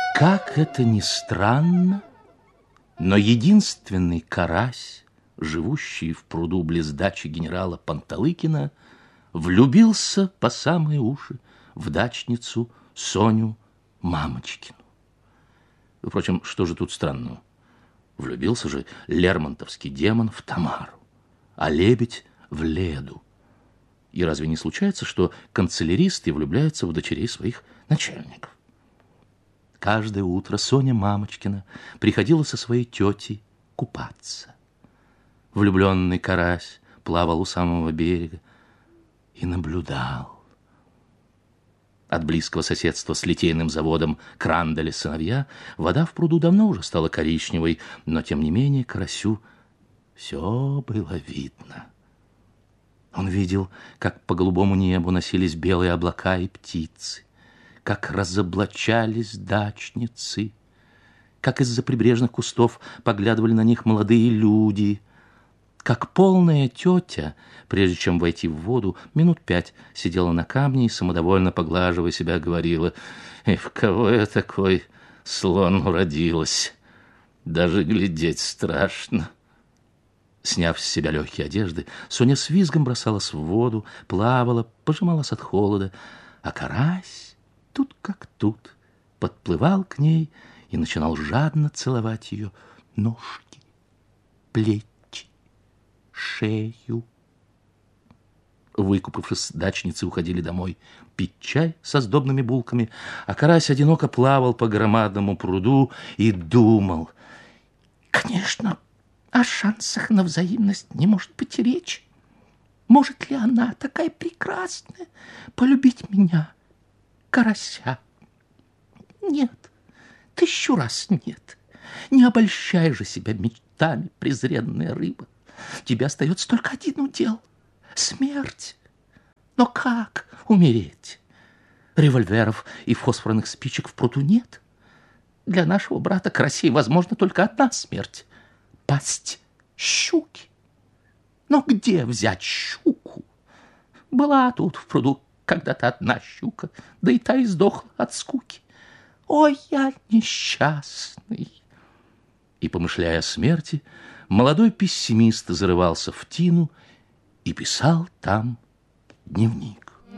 Как это ни странно, но единственный карась, живущий в пруду близ дачи генерала Панталыкина, влюбился по самые уши в дачницу Соню Мамочкину. Впрочем, что же тут странного? Влюбился же лермонтовский демон в Тамару, а лебедь в Леду. И разве не случается, что канцеляристы влюбляются в дочерей своих начальников? Каждое утро Соня Мамочкина приходила со своей тетей купаться. Влюбленный карась плавал у самого берега и наблюдал. От близкого соседства с литейным заводом Крандали сыновья вода в пруду давно уже стала коричневой, но, тем не менее, карасю все было видно. Он видел, как по голубому небу носились белые облака и птицы, как разоблачались дачницы, как из-за прибрежных кустов поглядывали на них молодые люди, как полная тетя, прежде чем войти в воду, минут 5 сидела на камне и, самодовольно поглаживая себя, говорила: «И в кого я такой слон уродилась? Даже глядеть страшно». Сняв с себя легкие одежды, Соня с визгом бросалась в воду, плавала, пожималась от холода, а карась тут как тут подплывал к ней и начинал жадно целовать ее ножки, плечи, шею. Выкупавшись, дачницы уходили домой пить чай со сдобными булками, а карась одиноко плавал по громадному пруду и думал: «Конечно, о шансах на взаимность не может быть и речи. Может ли она, такая прекрасная, полюбить меня, карася? Нет, 1000 раз нет. Не обольщай же себя мечтами, презренная рыба. Тебе остается только один удел — смерть. Но как умереть? Револьверов и фосфорных спичек в пруду нет. Для нашего брата карасей возможна только одна смерть — пасть щуки. Но где взять щуку? Была тут в пруду когда-то одна щука, да и та издохла от скуки. Ой, я несчастный!» И, помышляя о смерти, молодой пессимист зарывался в тину и писал там дневник.